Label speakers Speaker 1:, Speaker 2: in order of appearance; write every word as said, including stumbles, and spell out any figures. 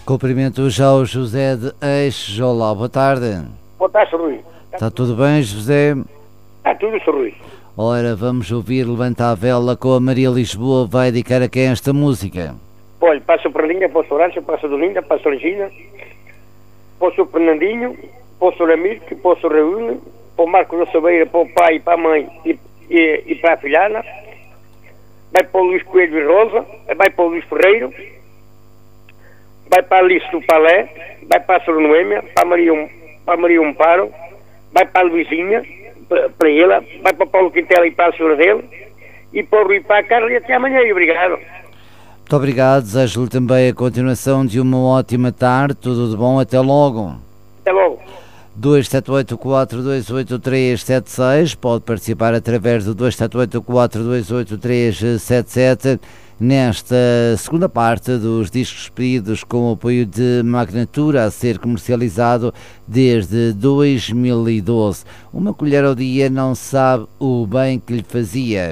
Speaker 1: Cumprimento já o José de Eixes. Olá, boa tarde.
Speaker 2: Boa tarde, Sr. Rui.
Speaker 1: Está tudo bem, José?
Speaker 2: Está tudo, Sr. Rui.
Speaker 1: Ora, vamos ouvir Levanta a Vela com a Maria Lisboa. Vai dedicar a quem esta música?
Speaker 2: Olha, passa para a Linha, para o Horácio, para a Dolinda, para a Regina, para o Sr. Fernandinho, para o Sr. Amir, para o Sr. Raul, para o Marco da Sabeira, para o pai, para a mãe e, e, e para a filhada. Vai para o Luís Coelho e Rosa, vai para o Luís Ferreiro, vai para a Alice do Palé, vai para a Sra. Noêmia, para a Maria, para a Maria Amparo, vai para a Luizinha, para, para ela, vai para o Paulo Quintela e para a senhora dele, e para o Rui e para a Carla, e até amanhã, e obrigado.
Speaker 1: Muito obrigado, desejo-lhe também a continuação de uma ótima tarde, tudo de bom, até logo.
Speaker 2: Até logo.
Speaker 1: dois sete oito quatro dois oito três sete seis, pode participar através do dois sete oito quatro dois oito três sete sete nesta segunda parte dos discos pedidos com o apoio de Magnatura a ser comercializado desde dois mil e doze. Uma colher ao dia não sabe o bem que lhe fazia.